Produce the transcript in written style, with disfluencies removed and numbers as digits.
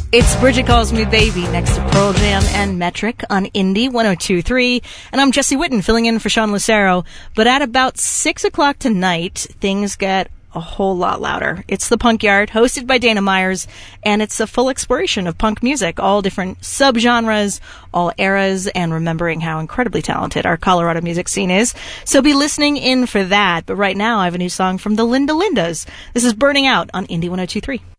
It's Bridget Calls Me Baby next to Pearl Jam and Metric on Indie 102.3. And I'm Jesse Whitten filling in for Sean Lucero. But at about 6 o'clock tonight, things get a whole lot louder. It's the Punk Yard, hosted by Dana Myers, and it's a full exploration of punk music, all different subgenres, all eras, and remembering how incredibly talented our Colorado music scene is. So be listening in for that. But right now, I have a new song from the Linda Lindas. This is Burning Out on Indie 102.3.